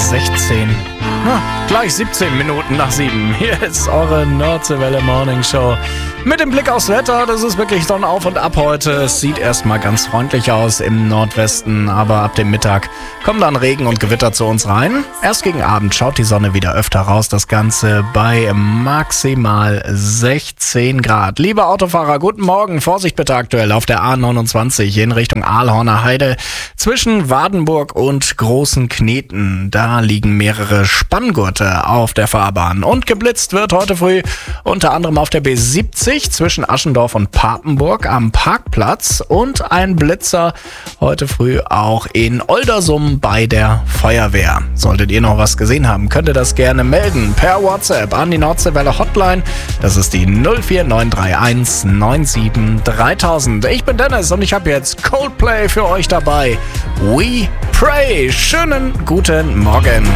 16. Gleich 17 Minuten nach 7. Hier ist eure Nordseewelle Morning Show. Mit dem Blick aufs Wetter, das ist wirklich Sonnenauf und ab heute. Es sieht erstmal ganz freundlich aus im Nordwesten, aber ab dem Mittag kommen dann Regen und Gewitter zu uns rein. Erst gegen Abend schaut die Sonne wieder öfter raus, das Ganze bei maximal 16 Grad. Liebe Autofahrer, guten Morgen. Vorsicht bitte aktuell auf der A29 in Richtung Aalhorner Heide zwischen Wadenburg und Großen Kneten. Da liegen mehrere Spanngurte auf der Fahrbahn und geblitzt wird heute früh unter anderem auf der B70 zwischen Aschendorf und Papenburg am Parkplatz und ein Blitzer heute früh auch in Oldersum bei der Feuerwehr. Solltet ihr noch was gesehen haben, könnt ihr das gerne melden per WhatsApp an die Nordseewelle Hotline. Das ist die 04931 97 3000. Ich bin Dennis und ich habe jetzt Coldplay für euch dabei. We Pray. Schönen guten Morgen.